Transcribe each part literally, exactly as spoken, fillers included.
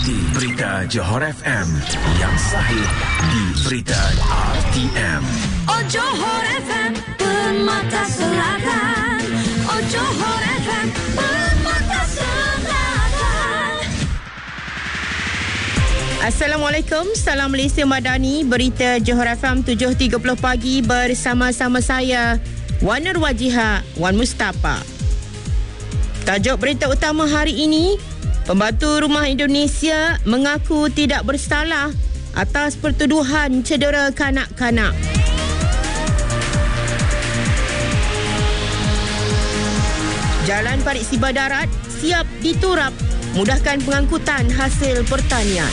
Ikuti berita Johor F M yang sahih di Berita R T M. Oh Johor F M, Permata Selatan. Oh Johor F M, Permata Selatan. Assalamualaikum, salam Malaysia Madani. Berita Johor F M tujuh tiga puluh pagi bersama-sama saya, Wan Nurwajiha, Wan Mustafa. Tajuk berita utama hari ini, Pembantu Rumah Indonesia mengaku tidak bersalah atas pertuduhan cedera kanak-kanak. Jalan Parit Siba Darat siap diturap, mudahkan pengangkutan hasil pertanian.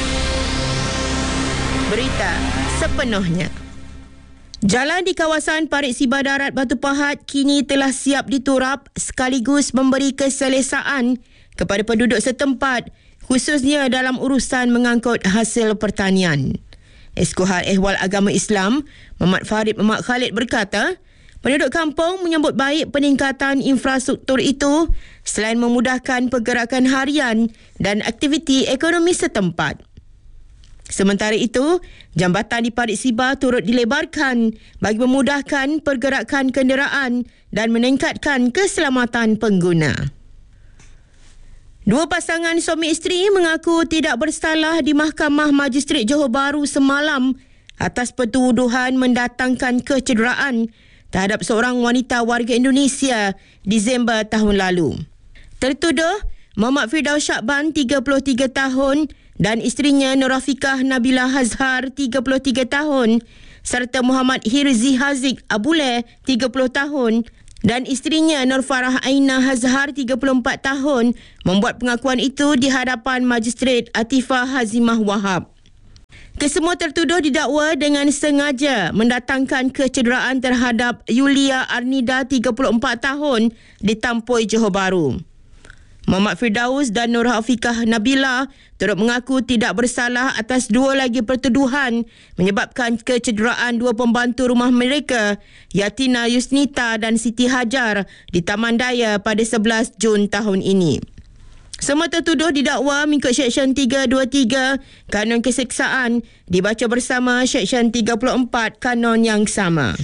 Berita sepenuhnya. Jalan di kawasan Parit Siba Darat Batu Pahat kini telah siap diturap sekaligus memberi keselesaan kepada penduduk setempat, khususnya dalam urusan mengangkut hasil pertanian. Eskohar Ehwal Agama Islam, Muhammad Farid Muhammad Khalid berkata, penduduk kampung menyambut baik peningkatan infrastruktur itu selain memudahkan pergerakan harian dan aktiviti ekonomi setempat. Sementara itu, jambatan di Parit Siba turut dilebarkan bagi memudahkan pergerakan kenderaan dan meningkatkan keselamatan pengguna. Dua pasangan suami isteri mengaku tidak bersalah di Mahkamah Majistret Johor Bahru semalam atas pertuduhan mendatangkan kecederaan terhadap seorang wanita warga Indonesia Disember tahun lalu. Tertuduh Muhammad Firdaus Syakban, tiga puluh tiga tahun, dan isterinya Norafikah Nabila Hazhar, tiga puluh tiga tahun, serta Muhammad Hirzi Haziq Abule, tiga puluh tahun, dan isterinya Nur Farah Aina Hazhar, tiga puluh empat tahun, membuat pengakuan itu di hadapan Majistret Atifah Hazimah Wahab. Kesemua tertuduh didakwa dengan sengaja mendatangkan kecederaan terhadap Yulia Arnida, tiga puluh empat tahun, di Tampoi, Johor Bahru. Muhammad Firdaus dan Nur Haufikah Nabila turut mengaku tidak bersalah atas dua lagi pertuduhan menyebabkan kecederaan dua pembantu rumah mereka, Yatina Yusnita dan Siti Hajar, di Taman Daya pada sebelas Jun tahun ini. Semua tertuduh didakwa mengikut Seksyen tiga dua tiga Kanun Keseksaan, dibaca bersama Seksyen tiga puluh empat Kanun yang sama.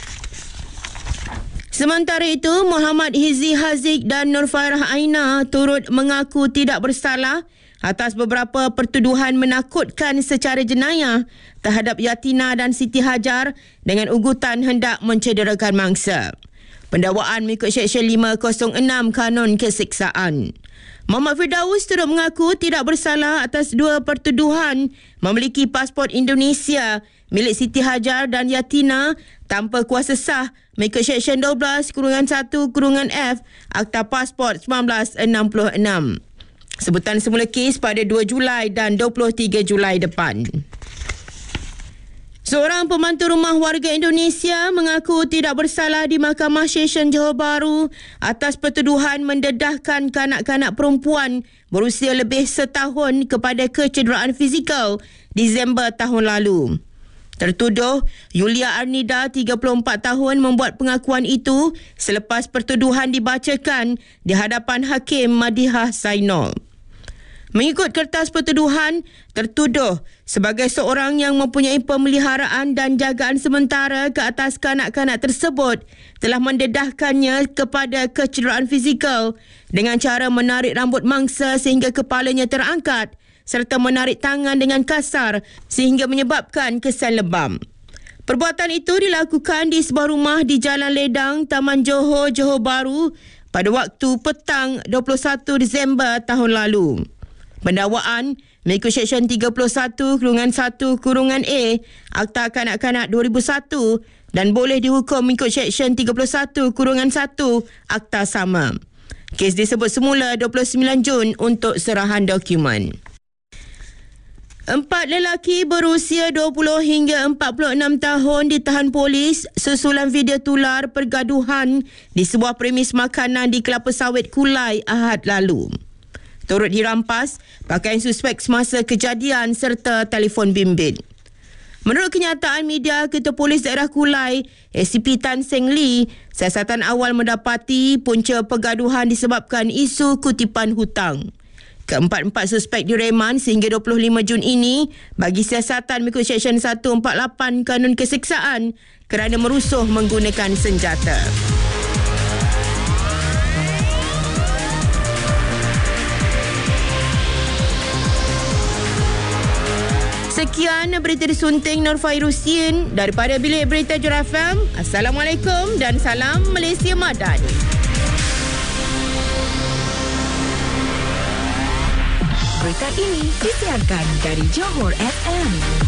Sementara itu, Muhammad Hirzi Haziq dan Nur Farah Aina turut mengaku tidak bersalah atas beberapa pertuduhan menakutkan secara jenayah terhadap Yatina dan Siti Hajar dengan ugutan hendak mencederakan mangsa. Pendakwaan mengikut Seksyen lima kosong enam Kanun Keseksaan. Muhammad Firdaus turut mengaku tidak bersalah atas dua pertuduhan memiliki pasport Indonesia milik Siti Hajar dan Yatina tanpa kuasa sah mengikut Seksyen dua belas kurungan satu kurungan F Akta Pasport seribu sembilan ratus enam puluh enam. Sebutan semula kes pada dua Julai dan dua puluh tiga Julai depan. Seorang pembantu rumah warga Indonesia mengaku tidak bersalah di Mahkamah Session Johor Bahru atas pertuduhan mendedahkan kanak-kanak perempuan berusia lebih setahun kepada kecederaan fizikal Disember tahun lalu. Tertuduh Yulia Arnida, tiga puluh empat tahun, membuat pengakuan itu selepas pertuduhan dibacakan di hadapan Hakim Madihah Zainal. Mengikut kertas pertuduhan, tertuduh sebagai seorang yang mempunyai pemeliharaan dan jagaan sementara ke atas kanak-kanak tersebut telah mendedahkannya kepada kecederaan fizikal dengan cara menarik rambut mangsa sehingga kepalanya terangkat serta menarik tangan dengan kasar sehingga menyebabkan kesan lebam. Perbuatan itu dilakukan di sebuah rumah di Jalan Ledang, Taman Johor, Johor Bahru pada waktu petang dua puluh satu Disember tahun lalu. Pendakwaan mengikut Seksyen tiga puluh satu kurungan satu kurungan A Akta Kanak-Kanak dua ribu satu dan boleh dihukum mengikut Seksyen tiga puluh satu kurungan satu Akta sama. Kes disebut semula dua puluh sembilan Jun untuk serahan dokumen. Empat lelaki berusia dua puluh hingga empat puluh enam tahun ditahan polis susulan video tular pergaduhan di sebuah premis makanan di Kelapa Sawit Kulai Ahad lalu. Turut dirampas pakaian suspek semasa kejadian serta telefon bimbit. Menurut kenyataan media, Ketua Polis Daerah Kulai, A C P Tan Seng Lee, siasatan awal mendapati punca pergaduhan disebabkan isu kutipan hutang. Keempat-empat suspek direman sehingga dua puluh lima Jun ini bagi siasatan mengikut Seksyen seratus empat puluh lapan Kanun Keseksaan kerana merusuh menggunakan senjata. Sekian berita disunting Nur Fairusin daripada Bilik Berita Johor F M. Assalamualaikum dan salam Malaysia Madani. Berita ini disiarkan dari Johor F M.